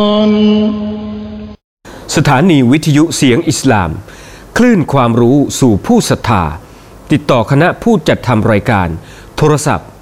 สถานีวิทยุเสียงอิสลามคลื่นความรู้สู่ผู้ศรัทธาติดต่อคณะผู้จัดทำรายการโทรศัพท์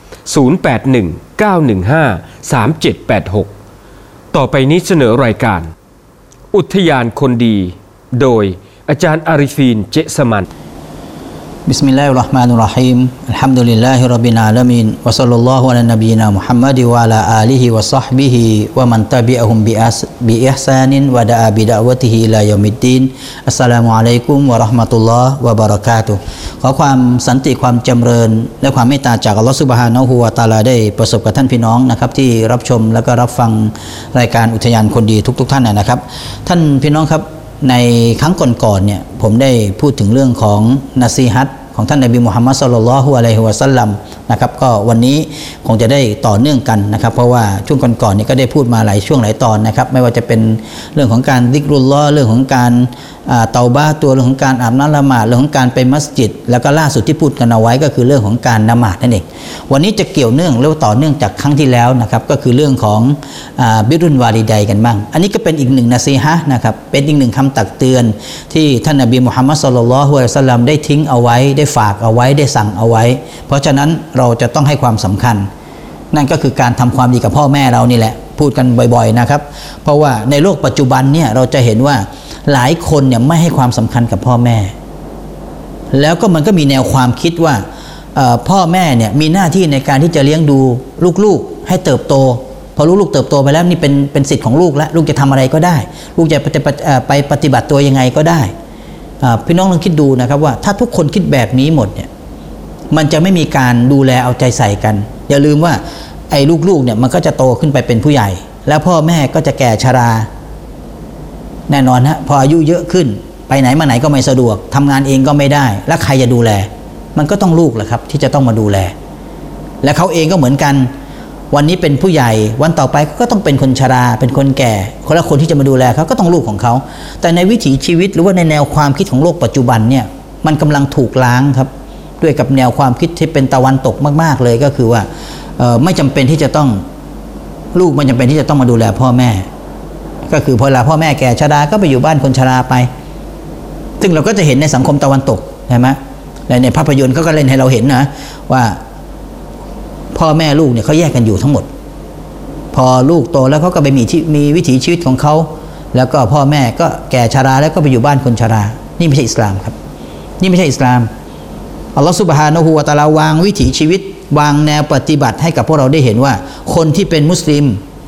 0819153786ต่อไปนี้เสนอรายการอุทยานคนดีโดยอาจารย์อาริฟีนเจษมันบิสมิลลาฮิรเราะห์มานิรเราะฮีมอัลฮัมดุลิลลาฮิร็อบบิลอาลามีนวะศ็อลลัลลอฮุอะลานบีนามุฮัมมัดวะอะลาอาลิฮิวะศอฮบิฮิวะมันตะบิอะฮุมบิอิห์ซานินวะดะอาบิดะอ์วะติฮิอิลายอมิดดีนอัสสลามุอะลัยกุมวะเราะห์มะตุลลอฮ์วะบะเราะกาตุฮ์ขอความสันติความจำเริญและความเมตตาจากอัลเลาะห์ซุบฮานะฮูวะตะอาลาได้ประสบกับท่านพี่น้องนะครับที่รับชมและก็รับฟังรายการอุทยานคนดีทุกท่านนะครับท่านพี่น้องครับในครั้งก่อนๆเนี่ยผมได้พูดถึงเรื่องของนาซีฮัตของท่านนบีมุฮัมมัดศ็อลลัลลอฮุอะลัยฮิวะซัลลัมนะครับก็วันนี้คงจะได้ต่อเนื่องกันนะครับเพราะว่าช่วงก่อนๆนี้ก็ได้พูดมาหลายช่วงหลายตอนนะครับไม่ว่าจะเป็นเรื่องของการซิกรุลลอฮ์เรื่องของการเตาบะห์ตัวเรื่องของการอาบน้ำละหมาดเรื่องของการไปมัสยิดแล้วก็ล่าสุดที่พูดกันเอาไว้ก็คือเรื่องของการละหมาดนั่นเองวันนี้จะเกี่ยวเนื่องหรือต่อเนื่องจากครั้งที่แล้วนะครับก็คือเรื่องของบิรุลวาลิดัยกันบ้างอันนี้ก็เป็นอีกหนึ่งนาซีฮะห์นะครับเป็นอีกหนึ่งคำตักเตือนที่ท่านนบีมุฮัมมัดศ็อลลัลลอฮุอะลัยฮิวะซัลลัมได้ทิ้งเอาไว้ได้ฝากเอาไว้ได้สั่งเอาไว้เพราะฉะนั้นเราจะต้องให้ความสำคัญนั่นก็คือการทำความดีกับพ่อแม่เรานี่แหละพูดกันบ่อยๆนะครับเพราะว่าในโลกปัจจุบันเนี่ยเราจะเห็นว่าหลายคนเนี่ยไม่ให้ความสำคัญกับพ่อแม่แล้วก็มันก็มีแนวความคิดว่าพ่อแม่เนี่ยมีหน้าที่ในการที่จะเลี้ยงดูลูกๆให้เติบโตพอลูกๆเติบโตไปแล้วนี่เป็นสิทธิ์ของลูกแล้วลูกจะทำอะไรก็ได้ลูกจะไปปฏิบัติตัวยังไงก็ได้พี่น้องลองคิดดูนะครับว่าถ้าทุกคนคิดแบบนี้หมดเนี่ยมันจะไม่มีการดูแลเอาใจใส่กันอย่าลืมว่าไอ้ลูกๆเนี่ยมันก็จะโตขึ้นไปเป็นผู้ใหญ่แล้วพ่อแม่ก็จะแก่ชราแน่นอนฮะพออายุเยอะขึ้นไปไหนมาไหนก็ไม่สะดวกทำงานเองก็ไม่ได้แล้วใครจะดูแลมันก็ต้องลูกแหละครับที่จะต้องมาดูแลและเขาเองก็เหมือนกันวันนี้เป็นผู้ใหญ่วันต่อไปก็ต้องเป็นคนชราเป็นคนแก่คนละคนที่จะมาดูแลเขาก็ต้องลูกของเขาแต่ในวิถีชีวิตหรือว่าในแนวความคิดของโลกปัจจุบันเนี่ยมันกำลังถูกล้างครับด้วยกับแนวความคิดที่เป็นตะวันตกมากๆเลยก็คือว่าไม่จำเป็นที่จะต้องลูกไม่จำเป็นที่จะต้องมาดูแลพ่อแม่ก็คือพอเวลาพ่อแม่แก่ชราก็ไปอยู่บ้านคนชราไปซึ่งเราก็จะเห็นในสังคมตะวันตกใช่ไหมในภาพยนตร์เขาก็เล่นให้เราเห็นนะว่าพ่อแม่ลูกเนี่ยเขาแยกกันอยู่ทั้งหมดพอลูกโตแล้วเขาก็ไปมีวิถีชีวิตของเขาแล้วก็พ่อแม่ก็แก่ชราแล้วก็ไปอยู่บ้านคนชรานี่ไม่ใช่อิสลามครับนี่ไม่ใช่อิสลามอัลลอฮฺซุบฮานะฮูวะตะอาลาวางวิถีชีวิตวางแนวปฏิบัติให้กับพวกเราได้เห็นว่าคนที่เป็นมุสลิม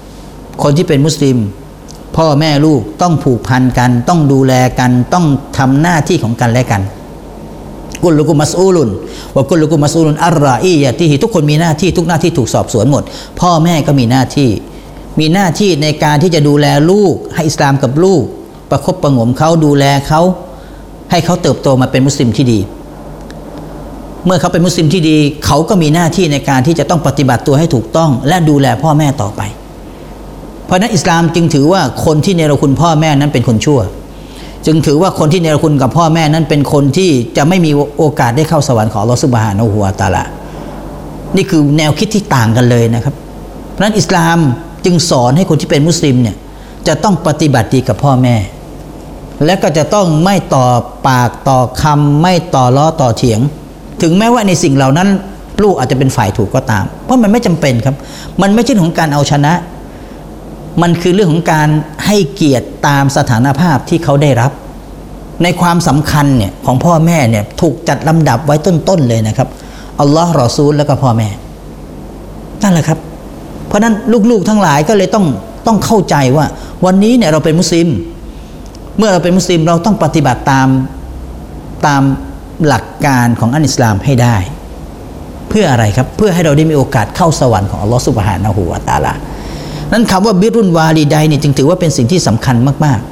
พ่อแม่ลูกต้องผูกพันกันต้องดูแลกันต้องทำหน้าที่ของกันและกันกุลลุกุมัสอูลุนวะกุลลุกุมัสอูลุนอัรรออียะติฮิทุกคนมีหน้าที่ทุกหน้าที่ถูกสอบสวนหมดพ่อแม่ก็มีหน้าที่ในการที่จะดูแลลูกให้อิสลามกับลูกประคบประหงมเขาดูแลเขาให้เขาเติบโตมาเป็นมุสลิมที่ดีเมื่อเขาเป็นมุสลิมที่ดีเขาก็มีหน้าที่ในการที่จะต้องปฏิบัติตัวให้ถูกต้องและดูแลพ่อแม่ต่อไปเพราะนั้นอิสลามจึงถือว่าคนที่เนรคุณพ่อแม่นั้นเป็นคนชั่วจึงถือว่าคนที่เนรคุณกับพ่อแม่นั้นเป็นคนที่จะไม่มีโอกาสได้เข้าสวรรค์ของอัลเลาะห์ซุบฮานะฮูวะตะอาลานี่คือแนวคิดที่ต่างกันเลยนะครับเพราะนั้นอิสลามจึงสอนให้คนที่เป็นมุสลิมเนี่ยจะต้องปฏิบัติดีกับพ่อแม่และก็จะต้องไม่ต่อปากต่อคำไม่ต่อล้อต่อเถียงถึงแม้ว่าในสิ่งเหล่านั้นลูกอาจจะเป็นฝ่ายถูกก็ตามเพราะมันไม่จำเป็นครับมันไม่ใช่เรื่องของการเอาชนะมันคือเรื่องของการให้เกียรติตามสถานภาพที่เขาได้รับในความสำคัญเนี่ยของพ่อแม่เนี่ยถูกจัดลำดับไว้ต้นๆเลยนะครับอัลลอฮ์รอซูลแล้วก็พ่อแม่นั่นแหละครับเพราะนั้นลูกๆทั้งหลายก็เลยต้องเข้าใจว่าวันนี้เนี่ยเราเป็นมุสลิมเมื่อเราเป็นมุสลิมเราต้องปฏิบัติตามหลักการของอัลอิสลามให้ได้เพื่ออะไรครับเพื่อให้เราได้มีโอกาสเข้าสวรรค์ของอัลลอฮฺซุบฮานะฮูวะตะอาลานั้นคำว่าบิรุลวาลิดัยเนี่ยจึงถือว่าเป็นสิ่งที่สำคัญมาก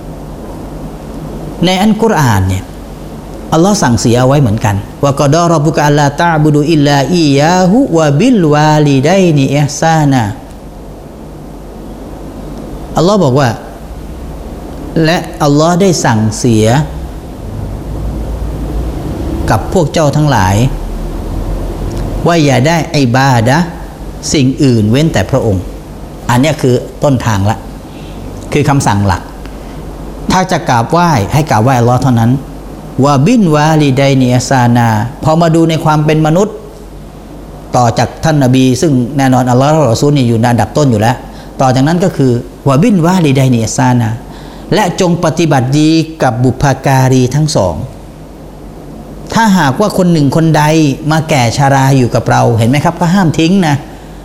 ๆในอัลกุรอานเนี่ยอัลลอฮ์สั่งเสียเอาไว้เหมือนกันว่ากอดอร็อบบุกะอัลลาตะอ์บุดุอิลลาอียาฮุวะบิลวาลิดัยนิอิห์ซานะอัลลอฮ์บอกว่าและอัลลอฮ์ได้สั่งเสียกับพวกเจ้าทั้งหลายว่าอย่าได้อิบาดะห์สิ่งอื่นเว้นแต่พระองค์อันนี้คือต้นทางละคือคำสั่งหลักถ้าจะกราบไหว้ให้กราบไหว้อัลลอฮ์เท่านั้นวะบินวาลิดัยนิอิฮซานาพอมาดูในความเป็นมนุษย์ต่อจากท่านนบีซึ่งแน่นอนอัลลอฮ์และรอซูลนี่อยู่ในอันดับต้นอยู่แล้วต่อจากนั้นก็คือวะบินวาลิดัยนิอิฮซานาและจงปฏิบัติดีกับบุพการีทั้งสองถ้าหากว่าคนหนึ่งคนใดมาแก่ชาราอยู่กับเราเห็นไหมครับก็ห้ามทิ้งนะ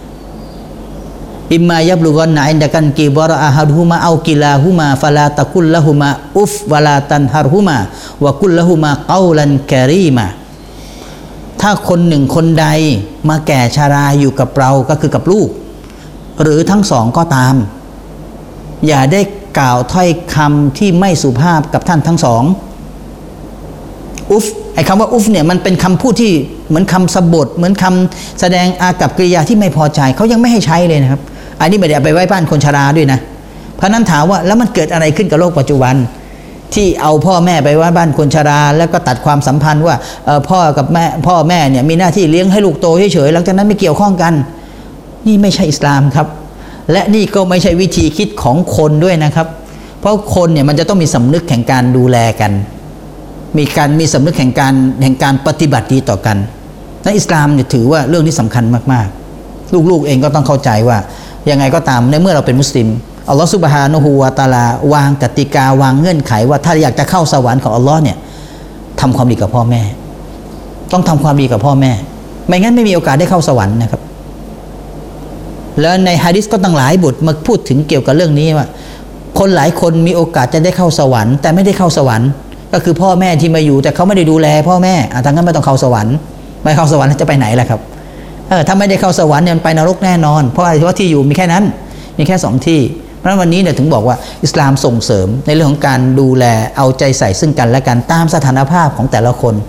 อิมมายับลุกอนนะอินดะกันกีบรออาฮัดฮุมาเอากิลาฮุมาฟะลาตะกุลละฮุมาอุฟวะลาตันฮารุมาวะกุลละฮุมาเกาลันกะรีมาถ้าคนหนึ่งคนใดมาแก่ชาราอยู่กับเราก็คือกับลูกหรือทั้งสองก็ตามอย่าได้กล่าวถ้อยคำที่ไม่สุภาพกับท่านทั้งสองอุฟไอ้คำว่าอุฟเนี่ยมันเป็นคำพูดที่เหมือนคำสบทเหมือนคำแสดงอากับกริยาที่ไม่พอใจเขายังไม่ให้ใช้เลยนะครับอันนี้ไม่ได้เอาไปไว้บ้านคนชราด้วยนะเพราะนั้นถามว่าแล้วมันเกิดอะไรขึ้นกับโลกปัจจุบันที่เอาพ่อแม่ไปไว้บ้านคนชราแล้วก็ตัดความสัมพันธ์ว่าพ่อกับแม่พ่อแม่เนี่ยมีหน้าที่เลี้ยงให้ลูกโตเฉยๆหลังจากนั้นไม่เกี่ยวข้องกันนี่ไม่ใช่อิสลามครับและนี่ก็ไม่ใช่วิธีคิดของคนด้วยนะครับเพราะคนเนี่ยมันจะต้องมีสำนึกแห่งการดูแลกันมีสำนึกแห่งการปฏิบัติดีต่อกันและอิสลามเนี่ยถือว่าเรื่องนี้สำคัญมากๆลูกๆเองก็ต้องเข้าใจว่ายังไงก็ตามในเมื่อเราเป็นมุสลิมอัลลอฮฺซุบฮานะฮูวะตะอาลาวางกติกาวางเงื่อนไขว่าถ้าอยากจะเข้าสวรรค์ของอัลลอฮ์เนี่ยทำความดีกับพ่อแม่ต้องทำความดีกับพ่อแม่ไม่งั้นไม่มีโอกาสได้เข้าสวรรค์นะครับแล้วในหะดีษก็ตั้งหลายบทมาพูดถึงเกี่ยวกับเรื่องนี้ว่าคนหลายคนมีโอกาสจะได้เข้าสวรรค์แต่ไม่ได้เข้าสวรรค์ก็คือพ่อแม่ที่มาอยู่แต่เขาไม่ได้ดูแลพ่อแม่ทั้งนั้นไม่ต้องเข้าสวรรค์ไม่เข้าสวรรค์จะไปไหนล่ะครับถ้าไม่ได้เข้าสวรรค์เนี่ยไปนรกแน่นอนเพราะอะไรเพราะที่อยู่มีแค่นั้นมีแค่2ที่เพราะฉะนั้นวันนี้เนี่ยถึงบอกว่าอิสลามส่งเสริมในเรื่องของการดูแลเอาใจใส่ซึ่งกันและกันตามสถานภาพของแต่ละคน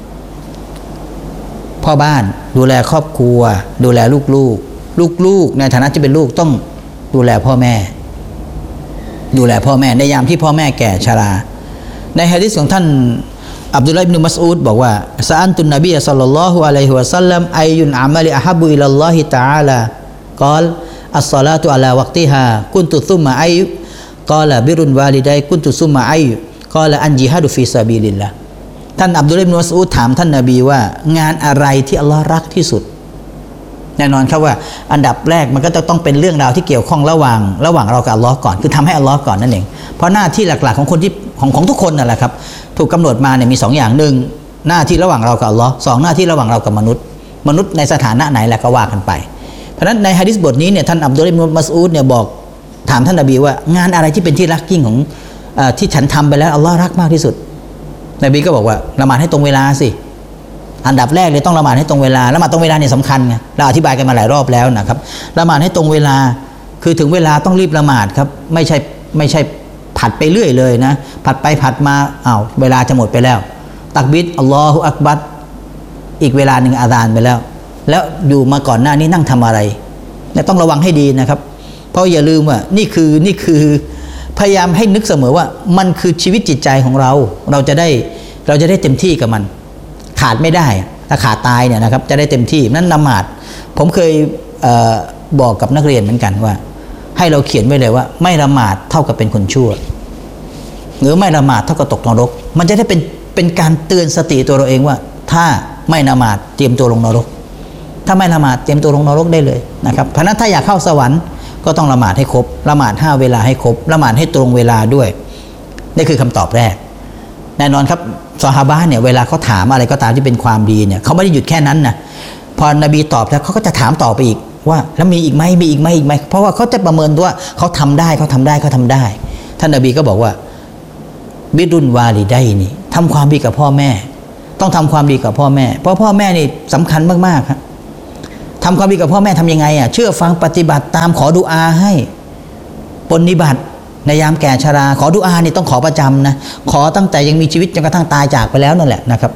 พ่อบ้านดูแลครอบครัวดูแลลูกในฐานะที่เป็นลูกต้องดูแลพ่อแม่ในยามที่พ่อแม่แก่ชราในหะดีษของท่านอับดุลลาห์อิบนุมัสอูดบอกว่าซะอันตุนนบีศ็อลลัลลอฮุอะลัยฮิวะซัลลัมอัยยุนอะมัลิอะฮับบุอิลัลลอฮิตะอาลากอลอัศศอลาตุอะลาวักติฮากุนตุซุมมะอัยกอลบิรุนวาลิดัยกุนตุซุมมะอัยกอลอันญิฮาดุฟีซะบีลิลลาห์ท่านอับดุลลาห์อิบนุมัสอูดถามท่านนบีว่างานอะไรที่อัลลอฮ์รักที่สุดแน่นอนครับว่าอันดับแรกมันก็จะต้องเป็นเรื่องราวที่เกี่ยวข้องระหว่างเรากับอัลลอฮ์ก่อนคือทำให้อัลลอฮ์ก่อนนั่นเองเพราะหน้าที่หลักๆของคนที่ของทุกคนนั่นแหละครับถูกกำหนดมาเนี่ยมี2อย่าง1หน้าที่ระหว่างเรากับอัลลอฮ์2หน้าที่ระหว่างเรากับมนุษย์ในสถานะไหนแหละก็ว่ากันไปเพราะฉะนั้นในหะดีษบทนี้เนี่ยท่านอับดุลลาห์อิบนุมัสอูดเนี่ยบอกถามท่านนบีว่างานอะไรที่เป็นที่รักยิ่งของที่ฉันทำไปแล้วอัลลอฮ์รักมากที่สุดนบีก็บอกว่าละหมาดให้ตรงเวลาสิอันดับแรกเลยต้องละหมาดให้ตรงเวลาละหมาดตรงเวลาเนี่ยสำคัญไงเราอธิบายกันมาหลายรอบแล้วนะครับละหมาดให้ตรงเวลาคือถึงเวลาต้องรีบละหมาดครับไม่ใช่ผัดไปเรื่อยเลยนะผัดไปผัดมาเวลาจะหมดไปแล้วตักบิรอัลลอฮุอักบัรอีกเวลาหนึ่งอาซานไปแล้วอยู่มาก่อนหน้านี้นั่งทำอะไรเนี่ยต้องระวังให้ดีนะครับเพราะอย่าลืมว่านี่คือพยายามให้นึกเสมอว่ามันคือชีวิตจิตใจของเราจะได้เต็มที่กับมันขาดไม่ได้ถ้าขาดตายเนี่ยนะครับจะได้เต็มที่นั้นละหมาดผมเคยบอกกับนักเรียนเหมือนกันว่าให้เราเขียนไว้เลยว่าไม่ละหมาดเท่ากับเป็นคนชั่วหรือไม่ละหมาดเท่ากับตกนรกมันจะได้เป็นการเตือนสติตัวเราเองว่าถ้าไม่ละหมาดเตรียมตัวลงนรกถ้าไม่ละหมาดเตรียมตัวลงนรกได้เลยนะครับเพราะนั้นถ้าอยากเข้าสวรรค์ก็ต้องละหมาดให้ครบละหมาด5เวลาให้ครบละหมาดให้ตรงเวลาด้วยนี่คือคำตอบแรกแน่นอนครับซอฮาบะห์เนี่ยเวลาเขาถามอะไรก็ตามที่เป็นความดีเนี่ยเขาไม่ได้หยุดแค่นั้นนะพอนบีตอบแล้วเขาก็จะถามต่อไปอีกว่าแล้วมีอีกไหมเพราะว่าเขาจะประเมินว่าเขาทำได้ท่านนบีก็บอกว่าบิรุนวาลิดัยนี่ทำความดีกับพ่อแม่ต้องทำความดีกับพ่อแม่เพราะพ่อแม่นี่สำคัญมากๆครับทำความดีกับพ่อแม่ทำยังไงเชื่อฟังปฏิบัติตามขอดุอาให้ปฏิบัติในยามแก่ชราขอดุอานี่ต้องขอประจำนะขอตั้งแต่ยังมีชีวิตจนกระทั่งตายจากไปแล้วนั่นแหละนะครับ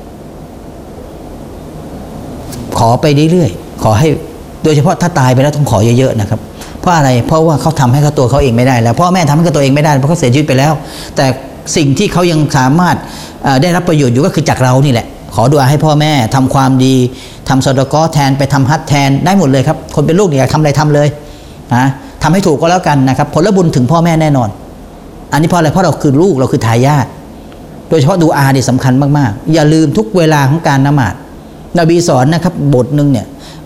ขอไปเรื่อยๆขอให้โดยเฉพาะถ้าตายไปแล้วต้องขอเยอะๆนะครับเพราะอะไรเพราะว่าเขาทำให้เขาตัวเขาเองไม่ได้แล้วพ่อแม่ทำให้เขาตัวเองไม่ได้เพราะเขาเสียชีวิตไปแล้วแต่สิ่งที่เขายังสามารถได้รับประโยชน์อยู่ก็คือจากเรานี่แหละขอดุอาให้พ่อแม่ทำความดีทำซอดาเกาะห์แทนไปทำฮัจญ์แทนได้หมดเลยครับคนเป็นลูกเนี่ยทำอะไรทำเลยนะทำให้ถูกก็แล้วกันนะครับผลบุญถึงพ่อแม่แน่นอนอันนี้เพราะอะไรเพราะเราคือลูกเราคือทายาทโดยเฉพาะดูอาเนี่ยสำคัญมากๆอย่าลืมทุกเวลาของการละหมาดนบีสอนนะครับบทหนึ่งเนี่ย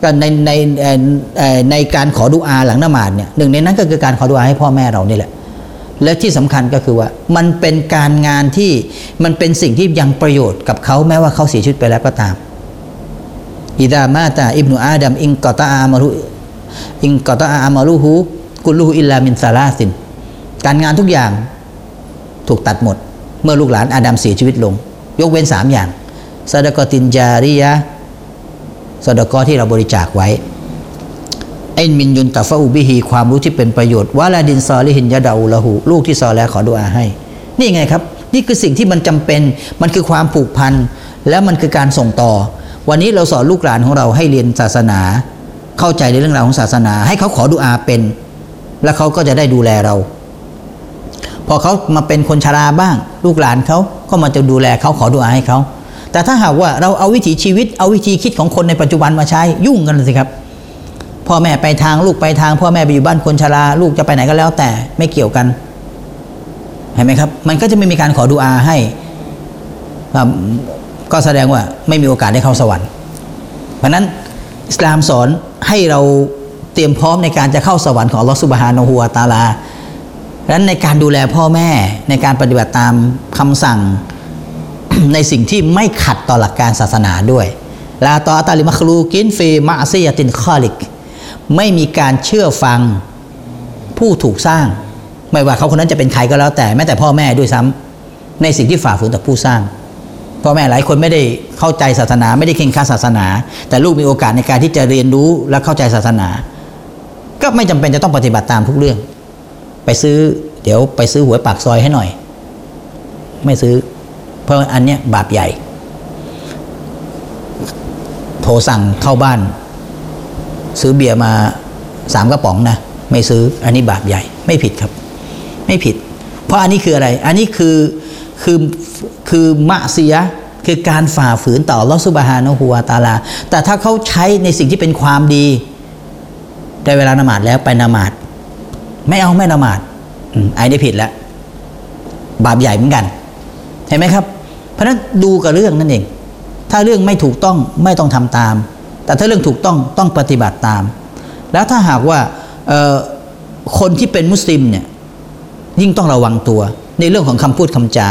ในการขอดุอาหลังละหมาดเนี่ยหนึ่งในนั้นก็คือการขอดุอาให้พ่อแม่เรานี่แหละและที่สำคัญก็คือว่ามันเป็นการงานที่มันเป็นสิ่งที่ยังประโยชน์กับเขาแม้ว่าเขาเสียชีวิตไปแล้วก็ตามอิดามาตาอิบนุอาดัมอิงกอตาอามารุฮูกุลูอิลลามินซาลาสินการงานทุกอย่างถูกตัดหมดเมื่อลูกหลานอาดัมเสียชีวิตลงยกเว้น3อย่างซะดะกอตินจาริยะซะดะกอที่เราบริจาคไว้อินมินยุนตะฟะอูบิฮีความรู้ที่เป็นประโยชน์วะลาดินซอลิฮินยะดาอูละหูลูกที่ซอและขอดุอาให้นี่ไงครับนี่คือสิ่งที่มันจำเป็นมันคือความผูกพันและมันคือการส่งต่อวันนี้เราสอนลูกหลานของเราให้เรียนศาสนาเข้าใจในเรื่องราวของศาสนาให้เขาขอดุอาเป็นแล้วเขาก็จะได้ดูแลเราพอเขามาเป็นคนชราบ้างลูกหลานเขาก็มาจะดูแลเขาขอดุอาให้เขาแต่ถ้าหากว่าเราเอาวิถีชีวิตเอาวิธีคิดของคนในปัจจุบันมาใช้ยุ่งกันสิครับพ่อแม่ไปทางลูกไปทางพ่อแม่ไปอยู่บ้านคนชราลูกจะไปไหนก็แล้วแต่ไม่เกี่ยวกันเห็นไหมครับมันก็จะไม่มีการขอดุอาให้ก็แสดงว่าไม่มีโอกาสได้เข้าสวรรค์เพราะนั้นอิสลามสอนให้เราเตรียมพร้อมในการจะเข้าสวรรค์ของอัลลอฮฺซุบฮานะฮูวะตะอาลาดังนั้นในการดูแลพ่อแม่ในการปฏิบัติตามคำสั่ง ในสิ่งที่ไม่ขัดต่อหลักการศาสนาด้วยลาตออะตะลิมัคลูกินฟีมะอซิยะตินคอลิกไม่มีการเชื่อฟังผู้ถูกสร้างไม่ว่าเขาคนนั้นจะเป็นใครก็แล้วแต่แม้แต่พ่อแม่ด้วยซ้ำในสิ่งที่ฝ่าฝืนต่อผู้สร้างพ่อแม่หลายคนไม่ได้เข้าใจศาสนาไม่ได้เคร่งครัดศาสนาแต่ลูกมีโอกาสในการที่จะเรียนรู้และเข้าใจศาสนาก็ไม่จำเป็นจะต้องปฏิบัติตามทุกเรื่องไปซื้อเดี๋ยวไปซื้อหวยปากซอยให้หน่อยไม่ซื้อเพราะอันเนี้ยบาปใหญ่โทรสั่งเข้าบ้านซื้อเบียร์มา3 กระป๋องนะไม่ซื้ออันนี้บาปใหญ่ไม่ผิดครับไม่ผิดเพราะอันนี้คืออะไรอันนี้คือมะซียะคือการฝ่าฝืนต่ออัลเลาะห์ซุบฮานะฮูวะตะอาลาแต่ถ้าเขาใช้ในสิ่งที่เป็นความดีได้เวลาละหมาดแล้วไปละหมาดไม่ละหมาดอันนี้ผิดแล้วบาปใหญ่เหมือนกันเห็นไหมครับเพราะฉะนั้นดูกับเรื่องนั่นเองถ้าเรื่องไม่ถูกต้องไม่ต้องทำตามแต่ถ้าเรื่องถูกต้องต้องปฏิบัติตามแล้วถ้าหากว่าคนที่เป็นมุสลิมเนี่ยยิ่งต้องระวังตัวในเรื่องของคำพูดคำจา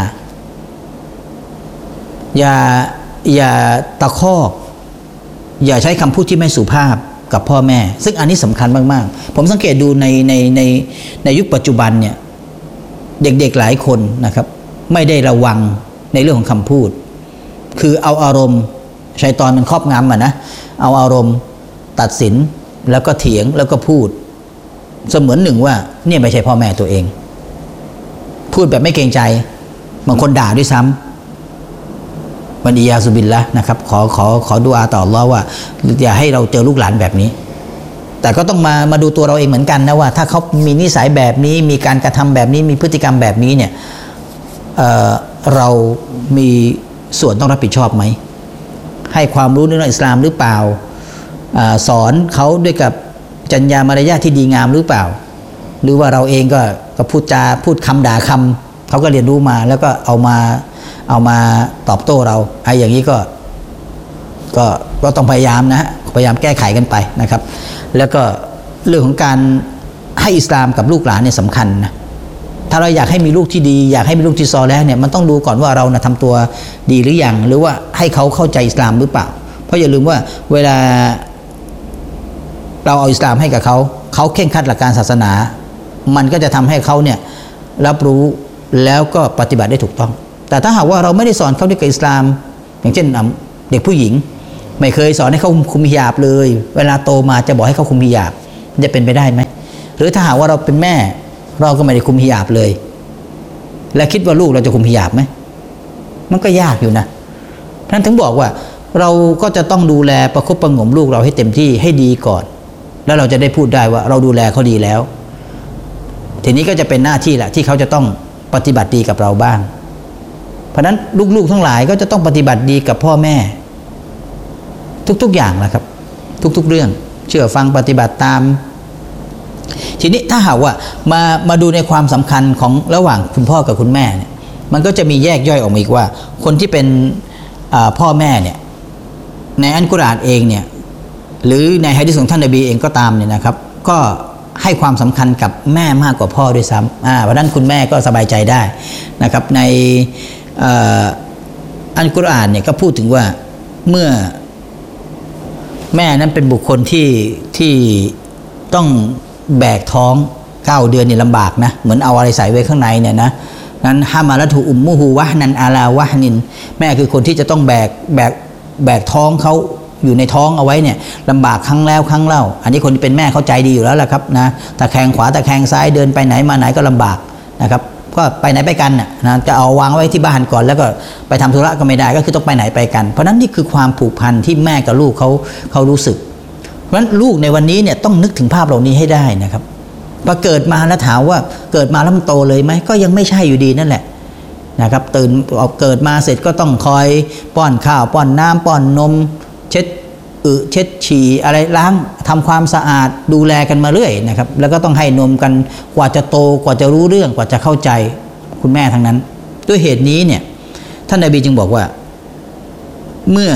อย่าตะคอกอย่าใช้คำพูดที่ไม่สุภาพกับพ่อแม่ซึ่งอันนี้สำคัญมากๆผมสังเกตดูในยุคปัจจุบันเนี่ยเด็กๆหลายคนนะครับไม่ได้ระวังในเรื่องของคำพูดคือเอาอารมณ์ชัยฏอนมันครอบงำนะเอาอารมณ์ตัดสินแล้วก็เถียงแล้วก็พูดเสมือนหนึ่งว่าเนี่ยไม่ใช่พ่อแม่ตัวเองพูดแบบไม่เกรงใจบางคนด่าด้วยซ้ำวันอียาซุบิลละนะครับขอดุอาต่ออัลเลาะห์ว่าอย่าให้เราเจอลูกหลานแบบนี้แต่ก็ต้องมาดูตัวเราเองเหมือนกันนะว่าถ้าเขามีนิสัยแบบนี้มีการกระทำแบบนี้มีพฤติกรรมแบบนี้เนี่ยเรามีส่วนต้องรับผิดชอบไหมให้ความรู้ในเรื่องอิสลามหรือเปล่าสอนเขาด้วยกับจรรยามารยาทที่ดีงามหรือเปล่าหรือว่าเราเองก็พูดคำด่าคำเขาก็เรียนรู้มาแล้วก็เอามาตอบโต้เราไอ้อย่างนี้ก็ต้องพยายามนะฮะพยายามแก้ไขกันไปนะครับแล้วก็เรื่องของการให้อิสลามกับลูกหลานเนี่ยสำคัญนะถ้าเราอยากให้มีลูกที่ดีอยากให้มีลูกที่ซอแล้วเนี่ยมันต้องดูก่อนว่าเราทำตัวดีหรือยังหรือว่าให้เขาเข้าใจอิสลามหรือเปล่าเพราะอย่าลืมว่าเวลาเราเอาอิสลามให้กับเขาเคร่งครัดหลักการศาสนามันก็จะทำให้เขาเนี่ยรับรู้แล้วก็ปฏิบัติได้ถูกต้องแต่ถ้าหากว่าเราไม่ได้สอนเขาด้วยกับอิสลามอย่างเช่นเด็กผู้หญิงไม่เคยสอนให้เขาคุมฮิญาบเลยเวลาโตมาจะบอกให้เขาคุมฮิญาบจะเป็นไปได้ไหมหรือถ้าหากว่าเราเป็นแม่เราก็ไม่ได้คุมฮิญาบเลยและคิดว่าลูกเราจะคุมฮิญาบไหมมันก็ยากอยู่นะท่านถึงบอกว่าเราก็จะต้องดูแลประคบประหงมลูกเราให้เต็มที่ให้ดีก่อนแล้วเราจะได้พูดได้ว่าเราดูแลเขาดีแล้วทีนี้ก็จะเป็นหน้าที่แหละที่เขาจะต้องปฏิบัติดีกับเราบ้างเพราะนั้นลูกๆทั้งหลายก็จะต้องปฏิบัติดีกับพ่อแม่ทุกๆอย่างนะครับทุกๆเรื่องเชื่อฟังปฏิบัติตามทีนี้ถ้าหากว่ามาดูในความสำคัญของระหว่างคุณพ่อกับคุณแม่เนี่ยมันก็จะมีแยกย่อยออกมาอีกว่าคนที่เป็นพ่อแม่เนี่ยในอัลกุรอานเองเนี่ยหรือในหะดีษของท่านนบีเองก็ตามเนี่ยนะครับก็ให้ความสำคัญกับแม่มากกว่าพ่อด้วยซ้ำเพราะนั้นคุณแม่ก็สบายใจได้นะครับในอัลกุรอานเนี่ยก็พูดถึงว่าเมื่อแม่นั้นเป็นบุคคลที่ต้องแบกท้อง9 เดือนนี่ลำบากนะเหมือนเอาอะไรใส่ไว้ข้างในเนี่ยนะนั้นฮามาละถูอุมมุฮูวะนันอาลาวะนินแม่คือคนที่จะต้องแบกท้องเขาอยู่ในท้องเอาไว้เนี่ยลำบากครั้งแล้วครั้งเล่าอันนี้คนที่เป็นแม่เข้าใจดีอยู่แล้วแหละครับนะตะแคงขวาตะแคงซ้ายเดินไปไหนมาไหนก็ลำบากนะครับก็ไปไหนไปกันนะจะเอาวางไว้ที่บ้านก่อนแล้วก็ไปทำธุระก็ไม่ได้ก็คือต้องไปไหนไปกันเพราะนั้นนี่คือความผูกพันที่แม่กับลูกเขารู้สึกเพราะฉะนั้นลูกในวันนี้เนี่ยต้องนึกถึงภาพเหล่านี้ให้ได้นะครับพอเกิดมาแล้วถามว่าเกิดมาแล้วมันโตเลยไหมก็ยังไม่ใช่อยู่ดีนั่นแหละนะครับตื่นเกิดมาเสร็จก็ต้องคอยป้อนข้าวป้อนน้ำป้อนนมเช็ดเช็ดฉี่อะไรล้างทำความสะอาดดูแลกันมาเรื่อยนะครับแล้วก็ต้องให้นมกันกว่าจะโตกว่าจะรู้เรื่องกว่าจะเข้าใจคุณแม่ทั้งนั้นด้วยเหตุนี้เนี่ยท่านนบีจึงบอกว่าเมื่อ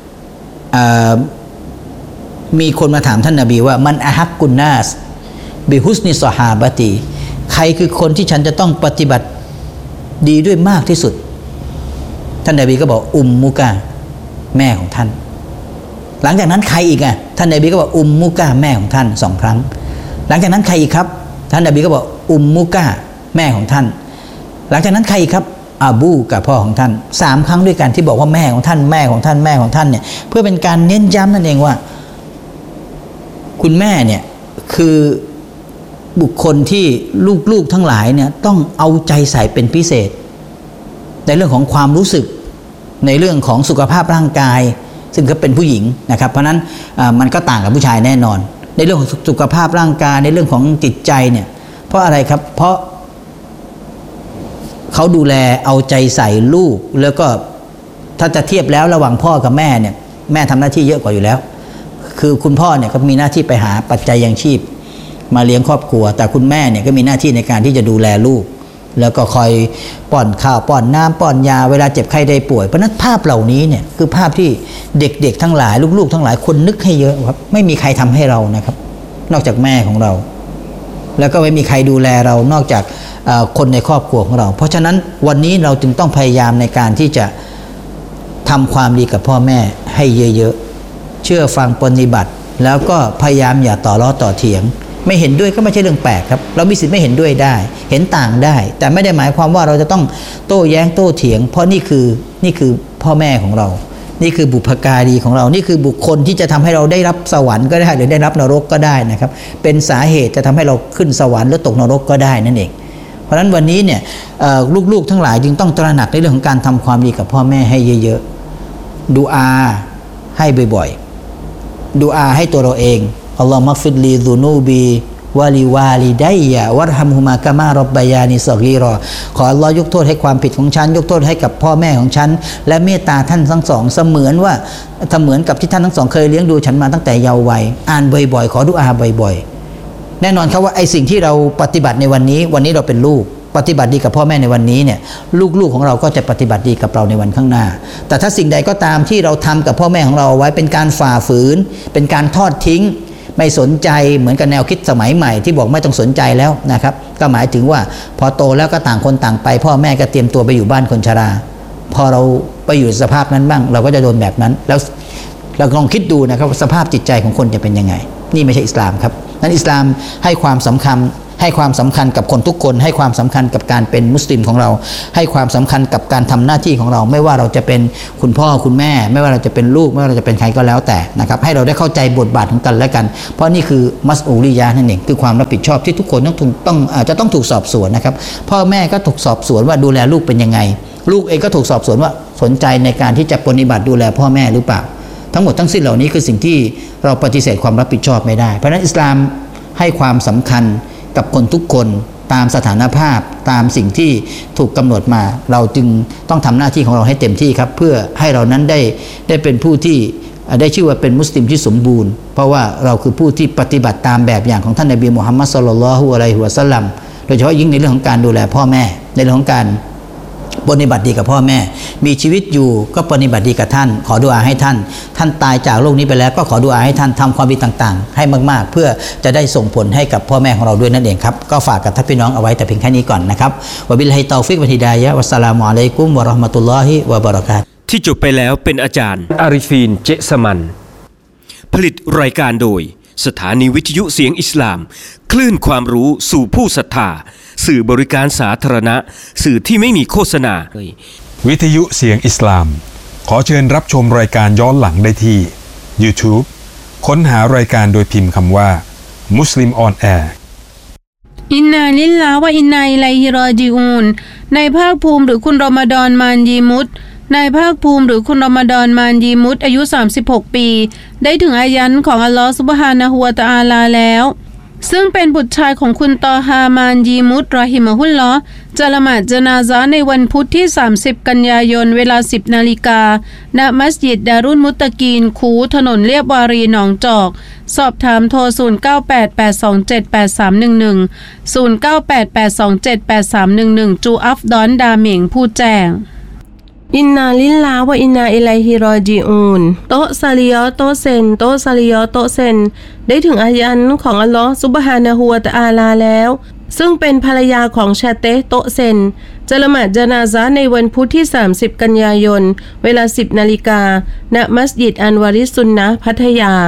มีคนมาถามท่านนบีว่ามันอะฮักกุนนาสบิฮุสนิซอฮาบะตีใครคือคนที่ฉันจะต้องปฏิบัติดีด้วยมากที่สุดท่านนบีก็บอกอุมมุกะแม่ของท่านหลังจากนั้นใครอีกท่านนบีก็บอกอุมมุกะแม่ของท่าน2 ครั้งหลังจากนั้นใครอีกครับท่านนบีก็บอกอุมมุกะแม่ของท่านหลังจากนั้นใครอีกครับอาบูกับพ่อของท่าน3 ครั้งด้วยกันที่บอกว่าแม่ของท่านแม่ของท่านแม่ของท่านเนี่ยเพื่อเป็นการเน้นย้ำนั่นเองว่าคุณแม่เนี่ยคือบุคคลที่ลูกๆทั้งหลายเนี่ยต้องเอาใจใส่เป็นพิเศษในเรื่องของความรู้สึกในเรื่องของสุขภาพร่างกายซึ่งก็เป็นผู้หญิงนะครับเพราะนั้นมันก็ต่างกับผู้ชายแน่นอนในเรื่องของสุขภาพร่างกายในเรื่องของจิตใจเนี่ยเพราะอะไรครับเพราะเขาดูแลเอาใจใส่ลูกแล้วก็ถ้าจะเทียบแล้วระหว่างพ่อกับแม่เนี่ยแม่ทำหน้าที่เยอะกว่าอยู่แล้วคือคุณพ่อเนี่ยก็มีหน้าที่ไปหาปัจจัยยังชีพมาเลี้ยงครอบครัวแต่คุณแม่เนี่ยก็มีหน้าที่ในการที่จะดูแลลูกแล้วก็คอยป้อนข้าวป้อนน้ำป้อนยาเวลาเจ็บไข้ได้ป่วยเพราะนั้นภาพเหล่านี้เนี่ยคือภาพที่เด็กๆทั้งหลายลูกๆทั้งหลายคนนึกให้เยอะครับไม่มีใครทำให้เรานะครับนอกจากแม่ของเราแล้วก็ไม่มีใครดูแลเรานอกจากคนในครอบครัวของเราเพราะฉะนั้นวันนี้เราจึงต้องพยายามในการที่จะทำความดีกับพ่อแม่ให้เยอะๆเชื่อฟังปฏิบัติแล้วก็พยายามอย่าต่อล้อต่อเถียงไม่เห็นด้วยก็ไม่ใช่เรื่องแปลกครับเรามีสิทธิ์ไม่เห็นด้วยได้เห็นต่างได้แต่ไม่ได้หมายความว่าเราจะต้องโต้แย้งโต้เถียงเพราะนี่คือพ่อแม่ของเรานี่คือบุพการีของเรานี่คือบุคคลที่จะทำให้เราได้รับสวรรค์ก็ได้หรือได้รับนรกก็ได้นะครับเป็นสาเหตุจะทำให้เราขึ้นสวรรค์หรือตกนรกก็ได้นั่นเองเพราะฉะนั้นวันนี้เนี่ยลูกๆทั้งหลายจึงต้องตระหนักในเรื่องของการทำความดีกับพ่อแม่ให้เยอะๆดูอาให้บ่อยๆดูอาให้ตัวเราเองอัลลอฮฺมักฟิรลีซุนูบีวะลิวาลิดัยยะวัรฮัมฮุมากะมาร็อบบายานิศกีรอขออัลลอฮฺยกโทษให้ความผิดของฉันยกโทษให้กับพ่อแม่ของฉันและเมตตาท่านทั้งสองเสมือนกับที่ท่านทั้งสองเคยเลี้ยงดูฉันมาตั้งแต่เยาว์วัยอ่านบ่อยๆขอดุอาบ่อยๆแน่นอนครับว่าไอ้สิ่งที่เราปฏิบัติในวันนี้เราเป็นลูกปฏิบัติดีกับพ่อแม่ในวันนี้เนี่ยลูกๆของเราก็จะปฏิบัติดีกับเราในวันข้างหน้าแต่ถ้าสิ่งใดก็ตามที่เราทำกับพ่อแม่ของเราเอาไว้เป็นการฝ่าฝืนเป็นการทอดทิ้งไม่สนใจเหมือนกับแนวคิดสมัยใหม่ที่บอกไม่ต้องสนใจแล้วนะครับก็หมายถึงว่าพอโตแล้วก็ต่างคนต่างไปพ่อแม่ก็เตรียมตัวไปอยู่บ้านคนชราพอเราไปอยู่สภาพนั้นบ้างเราก็จะโดนแบบนั้นแล้วเราลองคิดดูนะครับสภาพจิตใจของคนจะเป็นยังไงนี่ไม่ใช่อิสลามครับนั้นอิสลามให้ความสำคัญกับคนทุกคนให้ความสำคัญกับการเป็นมุสลิมของเราให้ความสำคัญกับการทำหน้าที่ของเราไม่ว่าเราจะเป็นคุณพ่อคุณแม่ไม่ว่าเราจะเป็นลูกไม่ว่าเราจะเป็นใครก็แล้วแต่นะครับให้เราได้เข้าใจบทบาทของกันและกันเพราะนี่คือมัสอูลิยะห์นั่นเองคือความรับผิดชอบที่ทุกคนจะต้องถูกสอบสวนนะครับพ่อแม่ก็ถูกสอบสวนว่าดูแลลูกเป็นยังไงลูกเองก็ถูกสอบสวนว่าสนใจในการที่จะปฏิบัติดูแลพ่อแม่หรือเปล่าทั้งหมดทั้งสิ้นเหล่านี้คือสิ่งที่เราปฏิเสธความรับผิดชอบไม่ได้เพราะฉะนั้นอิสลามให้ความสำคัญกับคนทุกคนตามสถานภาพตามสิ่งที่ถูกกำหนดมาเราจึงต้องทำหน้าที่ของเราให้เต็มที่ครับเพื่อให้เรานั้นได้เป็นผู้ที่ได้ชื่อว่าเป็นมุสลิมที่สมบูรณ์เพราะว่าเราคือผู้ที่ปฏิบัติตามแบบอย่างของท่านนบีมุฮัมมัดศ็อลลัลลอฮุอะลัยฮิวะซัลลัมโดยเฉพาะยิ่งในเรื่องของการดูแลพ่อแม่ในเรื่องของการปฏิบัติดีกับพ่อแม่มีชีวิตอยู่ก็ปฏิบัติดีกับท่านขอดุอาให้ท่านตายจากโลกนี้ไปแล้วก็ขอดุอาให้ท่านทำความดีต่างๆให้มากๆเพื่อจะได้ส่งผลให้กับพ่อแม่ของเราด้วยนั่นเองครับก็ฝากกับท่านพี่น้องเอาไว้แต่เพียงแค่นี้ก่อนนะครับวะบิลลาฮิตอฟิกวะฮิดายะฮ์วัสสลามุอะลัยกุมวะเราะห์มะตุลลอฮิวะบะเราะกาตุฮ์ที่จบไปแล้วเป็นอาจารย์อาริฟีนเจสมันผลิตรายการโดยสถานีวิทยุเสียงอิสลามคลื่นความรู้สู่ผู้ศรัทธาสื่อบริการสาธารณะสื่อที่ไม่มีโฆษณาวิทยุเสียงอิสลามขอเชิญรับชมรายการย้อนหลังได้ที่ YouTube ค้นหารายการโดยพิมพ์คำว่า Muslim on Air อินนาลิลลาฮ์วะอินนาอิลัยฮิรอญิอูนนายภาคภูมิหรือคุณรอมฎอนมานยีมุตนายภาคภูมิหรือคุณรอมฎอนมานยีมุตอายุ36ปีได้ถึงอายันของอัลลอฮฺซุบฮานะฮูวะตะอาลาแล้วซึ่งเป็นบุตรชายของคุณตอฮามานยีมุตรอฮิมะฮุลลอฮ์จะละหมาดญะนาซะห์ในวันพุธที่30กันยายนเวลา 10 นาฬิกาณมัสยิดดารุลมุตตะกีนคูถนนเลียบวารีหนองจอกสอบถามโทร0988278311 จูอัฟดอนดาเหม่งผู้แจ้งอินนาลิลลาฮ์วะอินนาอิลัยฮิรอญิอูนโตซาลิยอโตเซนโตซาลิยอโตเซนได้ถึงอายันของอัลลอฮฺซุบฮานะฮูวะตะอาลาแล้วซึ่งเป็นภรรยาของชาเตโตเซนจะละหมาดญะนาซะห์ในวันพุธที่30กันยายนเวลา 10 นาฬิกาณมัสยิดอันวาริสุนนะห์พัทยา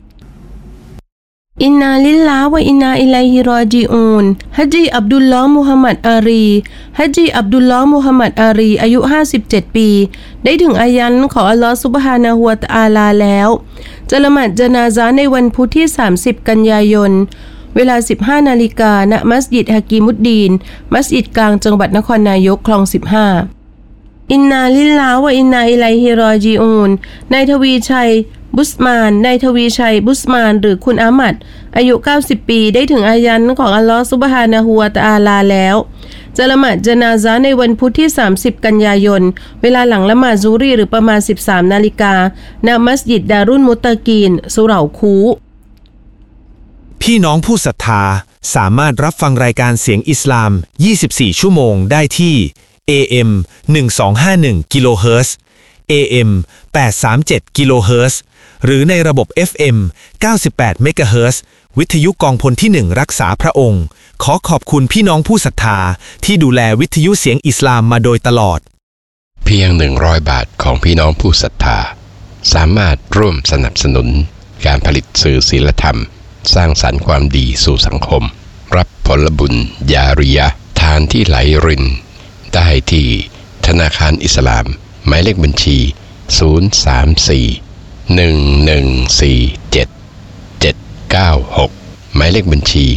อินนาลิลลาฮ์วะอินนาอิลัยฮิรอญิอูนฮัจญีอับดุลลอฮ์มุฮัมมัดอารีฮัจญีอับดุลลอฮ์มุฮัมมัดอารีอายุ57ปีได้ถึงอายันของอัลลอฮฺซุบฮานะฮูวะตะอาลาแล้วจะละหมาดญะนาซะห์ในวันพุธที่30กันยายนเวลา 15 นาฬิกาณมัสยิดฮะกีมุดดีนมัสยิดกลางจังหวัดนครนายกคลอง15อินนาลิลลาฮ์วะอินนาอิลัยฮิรอญิอูนนายทวีชัยบุสมานนายทวีชัยบุสมานหรือคุณอามัดอายุ90ปีได้ถึงอายันของอัลลอฮฺซุบฮานะฮูวะตะอาลาแล้วจะละหมาดญะนาซะห์ในวันพุธที่30กันยายนเวลาหลังละหมาดซุรีหรือประมาณ 13 นาฬิกาณมัสยิดดารุลมุตตะกีนสุเหร่าคูพี่น้องผู้ศรัทธาสามารถรับฟังรายการเสียงอิสลาม24ชั่วโมงได้ที่ AM 1251กิโลเฮิรตซ์ AM 837กิโลเฮิรตซ์หรือในระบบ FM 98เมกะเฮิรตซ์วิทยุกองพลที่1รักษาพระองค์ขอขอบคุณพี่น้องผู้ศรัทธาที่ดูแลวิทยุเสียงอิสลามมาโดยตลอดเพียง100 บาทของพี่น้องผู้ศรัทธาสามารถร่วมสนับสนุนการผลิตสื่อศีลธรรมสร้างสรรค์ความดีสู่สังคมรับผลบุญญาริยะทานที่ไหลรินได้ที่ธนาคารอิสลามหมายเลขบัญชี034-1147-796หมายเลขบัญชี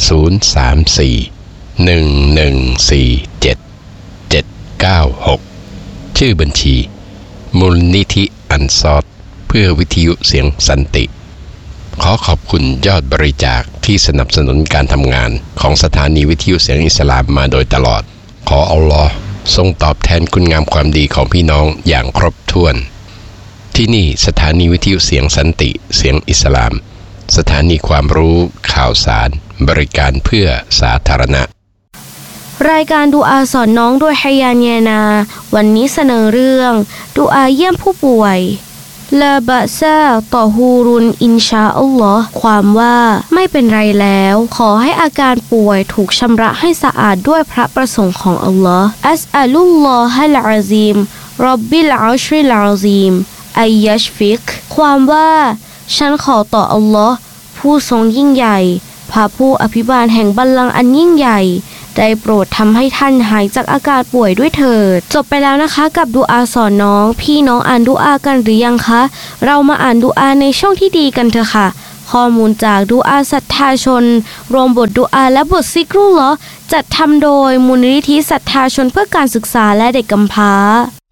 034-1147-796ชื่อบัญชีมูลนิธิอันซอรเพื่อวิทยุเสียงสันติขอขอบคุณยอดบริจาคที่สนับสนุนการทำงานของสถานีวิทยุเสียงอิสลามมาโดยตลอดขออัลลอฮ์ทรงตอบแทนคุณงามความดีของพี่น้องอย่างครบถ้วนที่นี่สถานีวิทยุเสียงสันติเสียงอิสลามสถานีความรู้ข่าวสารบริการเพื่อสาธารณะรายการดูอาสอนน้องโดยฮายานเยนาวันนี้เสนอเรื่องดูอาเยี่ยมผู้ป่วยลาบะซาต่อฮูรุนอินชาอัลลอฮ์ความว่าไม่เป็นไรแล้วขอให้อาการป่วยถูกชำระให้สะอาดด้วยพระประสงค์ของอัลลอฮ์อัสอัลุลลอฮัลอาซีมร็อบบิลอัชริลอาซีมอัยยัชฟิกความว่าฉันขอต่ออัลลอฮ์ผู้ทรงยิ่งใหญ่พระผู้อภิบาลแห่งบัลลังก์อันยิ่งใหญ่ได้โปรดทำให้ท่านหายจากอาการป่วยด้วยเถิดจบไปแล้วนะคะกับดูอาสอนน้องพี่น้องอ่านดูอากันหรือยังคะเรามาอ่านดูอาในช่องที่ดีกันเถอะค่ะข้อมูลจากดูอาศรัทธาชนรวมบทดูอาและบทซิกรุลลอฮ์จัดทำโดยมูลนิธิศรัทธาชนเพื่อการศึกษาและเด็กกำพร้า